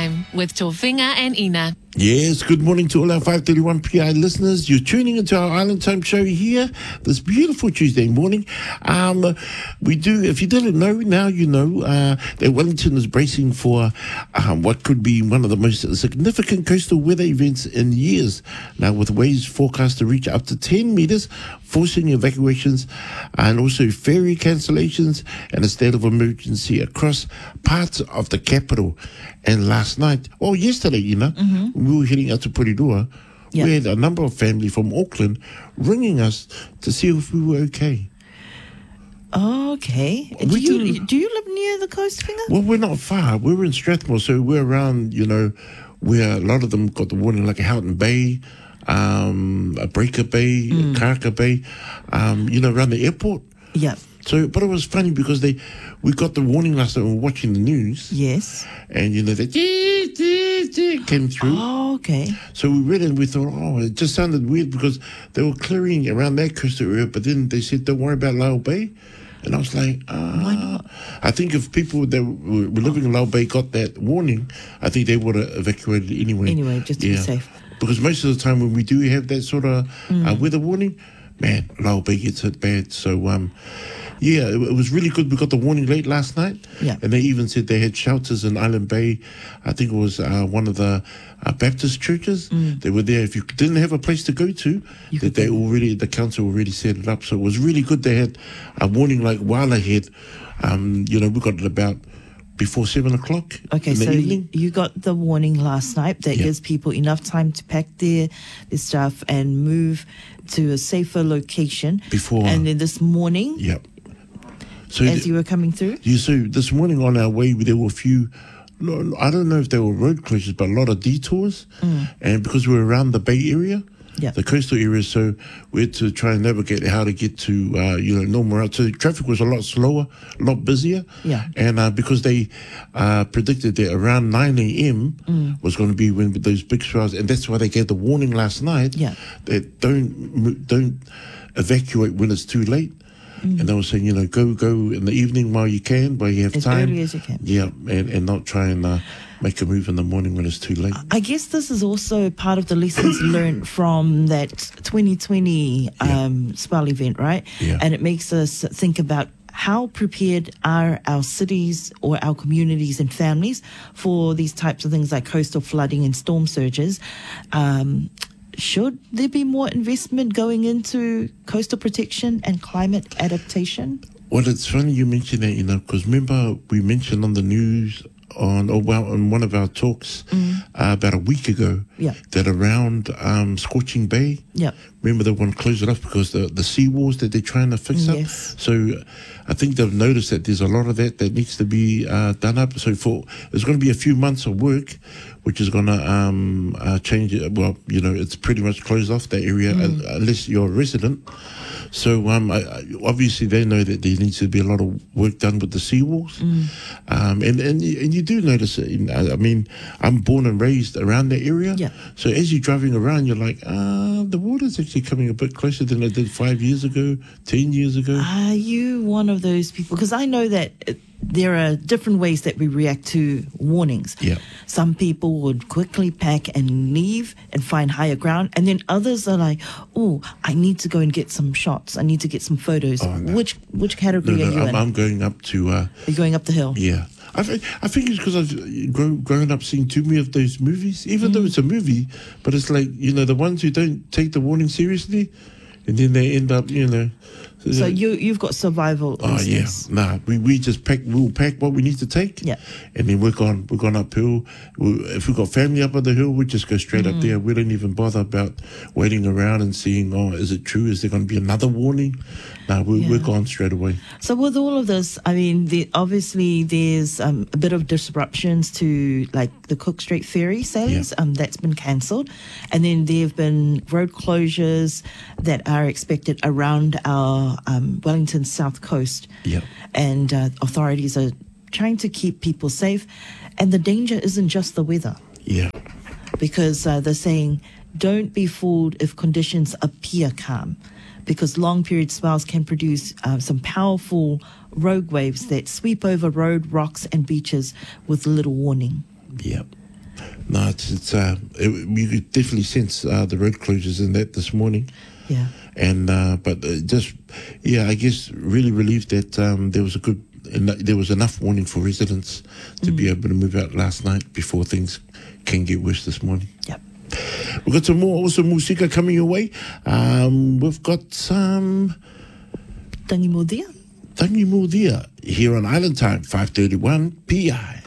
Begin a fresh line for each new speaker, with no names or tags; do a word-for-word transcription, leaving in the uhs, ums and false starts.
Time with Tofinga and Ina.
Yes, good morning to all our five thirty-one P I listeners. You're tuning into our Island Time show here this beautiful Tuesday morning. Um, we do, if you didn't know, now you know, uh, that Wellington is bracing for um, what could be one of the most significant coastal weather events in years. Now, with waves forecast to reach up to ten metres, forcing evacuations and also ferry cancellations and a state of emergency across parts of the capital. And last night, or yesterday, you know, mm-hmm. we were heading out to Porirua. Yep. We had a number of family from Auckland ringing us to see if we were okay.
Okay. Do
We
you,
do-
do you live near the coast, Finger?
Well, we're not far. We're in Strathmore, so we're around, you know, where a lot of them got the warning, like a Houghton Bay, um, a Breaker Bay, mm. Karaka Bay, um, you know, around the airport.
Yeah.
So, but it was funny because they, we got the warning last night when we were watching the news.
Yes.
And, you know, they dee, dee, dee, came through.
Oh, okay.
So we read it and we thought, oh, it just sounded weird because they were clearing around that coastal area, but then they said, don't worry about Lau Bay. And I was like, ah.
Why not?
I think if people that were were living in Lau Bay got that warning, I think they would have evacuated anyway.
Anyway, just to
yeah.
be safe.
Because most of the time when we do have that sort of
Mm.
uh, weather warning, man, Lau Bay gets hit bad. So, um, yeah, it, it was really good. We got the warning late last night.
Yeah.
And they even said they had shelters in Island Bay. I think it was uh, one of the uh, Baptist churches.
Mm.
They were there. If you didn't have a place to go to,
You
that
could
they
go.
already, the council already set it up. So it was really good. They had a warning like while ahead. Um, you know, we got it about before seven o'clock
Okay,
in the
so
evening.
you got the warning last night that
Yeah.
gives people enough time to pack their, their stuff and move to a safer location.
Before-
And then this morning,
Yep. So
as
th-
you were coming through?
You so this morning on our way, there were a few. no, I don't know if they were road closures, but a lot of detours.
Mm.
And because we're around the Bay Area,
Yeah.
the coastal area, so we had to try and navigate how to get to uh, you know normal routes. So the traffic was a lot slower, a lot busier.
Yeah.
And uh, because they uh, predicted that around nine a.m.
Mm.
was going to be when those big swells, and that's why they gave the warning last night.
Yeah.
That don't mo- don't evacuate when it's too late.
Mm.
And they were saying, you know, go go in the evening while you can, while you have
As
time.
early as you can.
Yeah, and, and not try and uh, make a move in the morning when it's too late.
I guess this is also part of the lessons learned from that twenty twenty um, spell event, right?
Yeah.
And it makes us think about how prepared are our cities or our communities and families for these types of things like coastal flooding and storm surges. Um, should there be more investment going into coastal protection and climate adaptation?
Well, it's funny you mention that, you know, because remember we mentioned on the news on, or well, on one of our talks uh, about a week ago
Yeah.
that around um, Scorching Bay,
Yeah.
remember they want to close it off because the the sea walls that they're trying to fix up.
Yes.
So I think they've noticed that there's a lot of that that needs to be uh, done up. So for there's going to be a few months of work, which is going to um, uh, change it. Well, you know, it's pretty much closed off that area un- unless you're a resident. So um, I, I, obviously they know that there needs to be a lot of work done with the seawalls, um, and and you, and you do notice it. In, I mean, I'm born and raised around that area,
Yeah.
so as you're driving around, you're like, ah, the water's actually coming a bit closer than it did five years ago, ten years ago.
Are you one of those people? Because I know that uh, there are different ways that we react to warnings.
Yeah.
Some people would quickly pack and leave and find higher ground. And then others are like, oh, I need to go and get some shots. I need to get some photos.
Oh, no.
Which which
no,
category
no,
are you
I'm,
in?
I'm going up to. Uh,
Are you going up the hill?
Yeah. I, thi- I think it's because I've grown, grown up seeing too many of those movies, even though it's a movie, but it's like, you know, the ones who don't take the warning seriously, and then they end up, you know.
So you, you've got survival
Oh, yeah.
instincts.
Nah, we, we just pack, we'll pack what we need to take.
Yeah.
And then we're gone, we're gone uphill. We, if we've got family up on the hill, we just go straight up there. We don't even bother about waiting around and seeing, oh, is it true? Is there going to be another warning? Nah, we,
Yeah.
we're gone straight away.
So with all of this, I mean, the, obviously there's um, a bit of disruptions to like the Cook Strait ferry sailings.
Yeah.
Um, that's been cancelled, and then there have been road closures that are expected around our um, Wellington south coast.
Yeah.
And uh, authorities are trying to keep people safe, and the danger isn't just the weather,
Yeah.
because uh, they're saying don't be fooled if conditions appear calm, because long period spells can produce uh, some powerful rogue waves that sweep over road, rocks and beaches with little warning.
Yeah. No, it's, it's uh, it, you could definitely sense uh, the road closures in that this morning.
Yeah.
And uh, but uh, just yeah, I guess really relieved that um, there was a good en- there was enough warning for residents to mm. be able to move out last night before things can get worse this morning.
Yep.
We've got some more awesome musika coming your way. Um, we've got some
Tangi Modia.
Tangi Modia here on Island Time, five thirty-one P I.